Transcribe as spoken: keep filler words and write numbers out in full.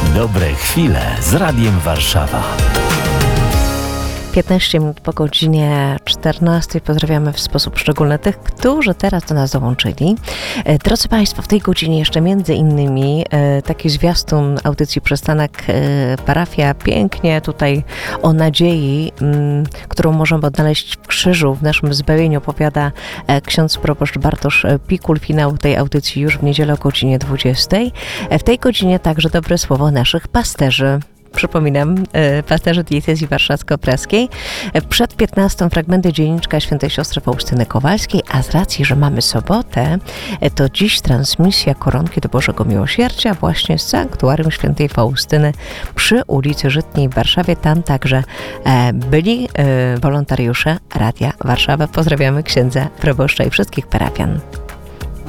Dobre chwile z Radiem Warszawa. piętnaście minut po godzinie czternastej. Pozdrawiamy w sposób szczególny tych, którzy teraz do nas dołączyli. Drodzy Państwo, w tej godzinie jeszcze między innymi e, taki zwiastun audycji Przystanek e, Parafia. Pięknie tutaj o nadziei, m, którą możemy odnaleźć w krzyżu, w naszym zbawieniu, opowiada e, ksiądz proboszcz Bartosz Pikul. Finał tej audycji już w niedzielę o godzinie dwudziestej. E, w tej godzinie także dobre słowo naszych pasterzy. Przypominam, pasterzy diecezji warszawsko-praskiej. Przed piętnastą fragmenty dzienniczka świętej siostry Faustyny Kowalskiej, a z racji, że mamy sobotę, to dziś transmisja Koronki do Bożego Miłosierdzia właśnie z sanktuarium świętej Faustyny przy ulicy Żytniej w Warszawie. Tam także byli wolontariusze Radia Warszawa. Pozdrawiamy księdza proboszcza i wszystkich parafian.